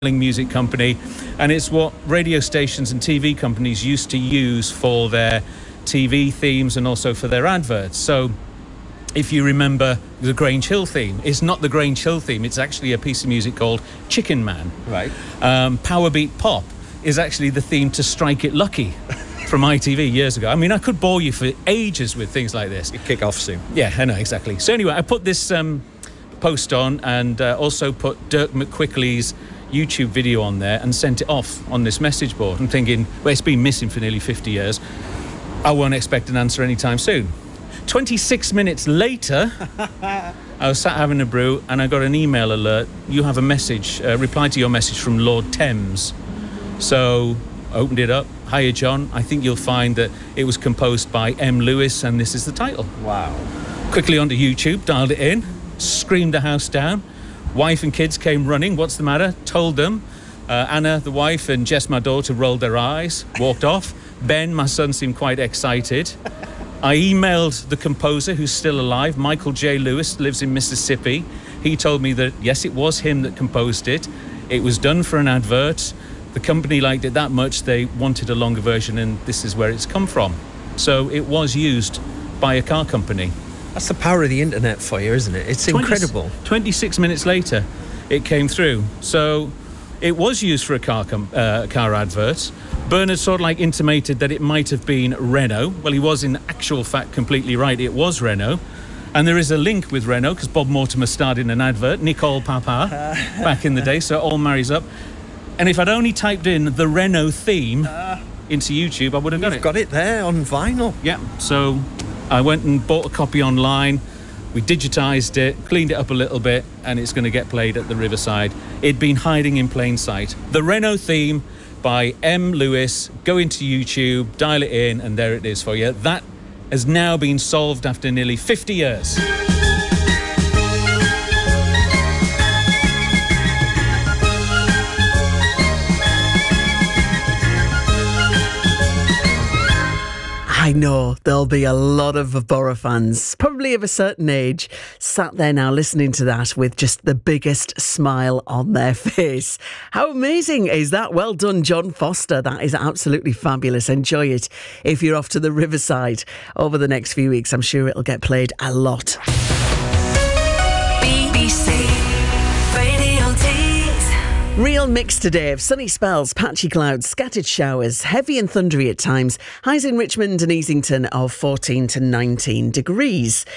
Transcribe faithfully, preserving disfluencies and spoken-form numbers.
music company, and it's what radio stations and T V companies used to use for their T V themes and also for their adverts. So if you remember the Grange Hill theme, it's not the Grange Hill theme, it's actually a piece of music called Chicken Man. Right. Um, Powerbeat Pop is actually the theme to Strike It Lucky from I T V years ago. I mean, I could bore you for ages with things like this. You kick off soon. Yeah, I know, exactly. So anyway, I put this um, post on and uh, also put Dirk McQuickley's YouTube video on there and sent it off on this message board. I'm thinking, well, it's been missing for nearly fifty years. I won't expect an answer anytime soon. twenty-six minutes later, I was sat having a brew and I got an email alert. You have a message, uh, reply to your message from Lord Thames. So I opened it up. Hiya, John. I think you'll find that it was composed by M. Lewis and this is the title. Wow. Quickly onto YouTube, dialed it in, screamed the house down. Wife and kids came running. What's the matter? Told them. Uh, Anna, the wife, and Jess, my daughter, rolled their eyes, walked off. Ben, my son, seemed quite excited. I emailed the composer, who's still alive, Michael J. Lewis, lives in Mississippi. He told me that, yes, it was him that composed it. It was done for an advert. The company liked it that much, they wanted a longer version, and this is where it's come from. So it was used by a car company. That's the power of the internet for you, isn't it? It's incredible. twenty-six minutes later, it came through. So it was used for a car com- uh, car advert. Bernard sort of like intimated that it might have been Renault. Well, he was in actual fact completely right. It was Renault. And there is a link with Renault because Bob Mortimer starred in an advert, Nicole Papa, back in the day. So it all marries up. And if I'd only typed in the Renault theme uh, into YouTube, I would have got it. You've got it there on vinyl. Yeah. So I went and bought a copy online. We digitized it, cleaned it up a little bit, and it's going to get played at the Riverside. It'd been hiding in plain sight. The Renault theme by M. Lewis. Go into YouTube, dial it in, and there it is for you. That has now been solved after nearly fifty years. I know there'll be a lot of Borough fans, probably of a certain age, sat there now listening to that with just the biggest smile on their face. How amazing is that? Well done, John Foster. That is absolutely fabulous. Enjoy it if you're off to the Riverside over the next few weeks. I'm sure it'll get played a lot. B B C Radio Tees. Real mix today of sunny spells, patchy clouds, scattered showers, heavy and thundery at times. Highs in Richmond and Easington of fourteen to nineteen degrees.